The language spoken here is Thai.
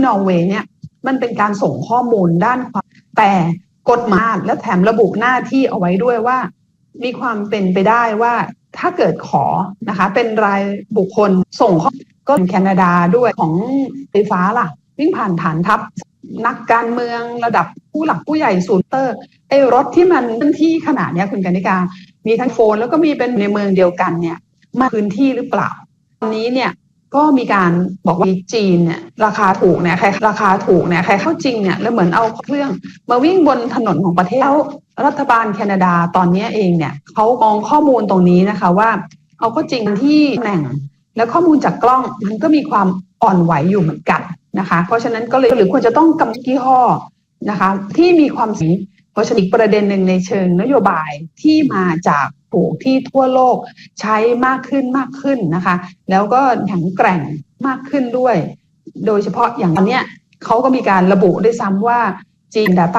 นอร์เวย์เนี่ยมันเป็นการส่งข้อมูลด้านความแต่กฎหมายและแถมระบุหน้าที่เอาไว้ด้วยว่ามีความเป็นไปได้ว่าถ้าเกิดขอนะคะเป็นรายบุคคลส่งข้อก็แคนาดาด้วยของไฟฟ้าล่ะวิ่งผ่านฐานทัพนักการเมืองระดับผู้หลักผู้ใหญ่สูนเตอร์ไอ้รถที่มันพื้นที่ขนาดนี้คุณกนิกามีทั้งโฟนแล้วก็มีเป็นในเมืองเดียวกันเนี่ยมาพื้นที่หรือเปล่าตอนนี้เนี่ยก็มีการบอกว่าจีนเนี่ยราคาถูกเนี่ยใครเข้าจริงเนี่ยแล้วเหมือนเอาเครื่องมาวิ่งบนถนนของประเทศแล้วรัฐบาลแคนาดาตอนนี้เองเนี่ยเขามองข้อมูลตรงนี้นะคะว่าเอาก็จริงที่แหล่งแล้วข้อมูลจากกล้องมันก็มีความอ่อนไหวอยู่เหมือนกันนะคะเพราะฉะนั้นก็เลยหรือควรจะต้องกำหนดยี่ห้อนะคะที่มีความเสี่ยงเพราะฉะนั้นอีกประเด็นหนึ่งในเชิงนโยบายที่มาจากถูกที่ทั่วโลกใช้มากขึ้นนะคะแล้วก็แข็งแกร่งมากขึ้นด้วยโดยเฉพาะอย่างตอนนี้เขาก็มีการระบุด้วยซ้ำว่าจีน Data